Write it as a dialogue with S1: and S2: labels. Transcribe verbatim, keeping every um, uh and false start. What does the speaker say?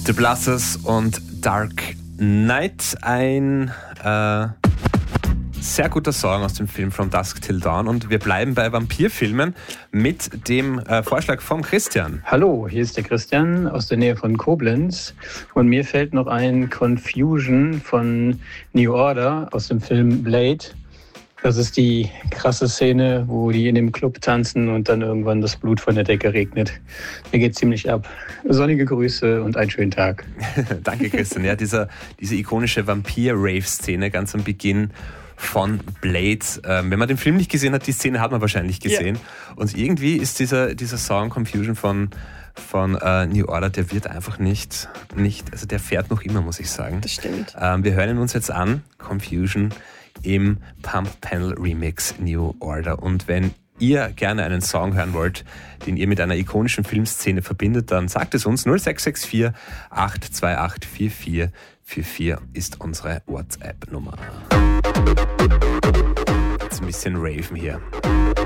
S1: The Blasters und Dark Knight, ein äh, sehr guter Song aus dem Film From Dusk Till Dawn, und wir bleiben bei Vampirfilmen mit dem äh, Vorschlag vom Christian.
S2: Hallo, hier ist der Christian aus der Nähe von Koblenz und mir fällt noch ein Confusion von New Order aus dem Film Blade. Das ist die krasse Szene, wo die in dem Club tanzen und dann irgendwann das Blut von der Decke regnet. Der geht ziemlich ab. Sonnige Grüße und einen schönen Tag.
S1: Danke, Christian. Ja, dieser, diese ikonische Vampir-Rave-Szene ganz am Beginn von Blade. Ähm, wenn man den Film nicht gesehen hat, die Szene hat man wahrscheinlich gesehen. Ja. Und irgendwie ist dieser, dieser Song Confusion von, von äh, New Order, der wird einfach nicht, nicht, also der fährt noch immer, muss ich sagen.
S3: Das stimmt.
S1: Ähm, wir hören ihn uns jetzt an, Confusion, im Pump Panel Remix New Order. Und wenn ihr gerne einen Song hören wollt, den ihr mit einer ikonischen Filmszene verbindet, dann sagt es uns. null sechs sechs vier acht zwei acht vier vier vier vier ist unsere WhatsApp-Nummer. Jetzt ein bisschen raven hier.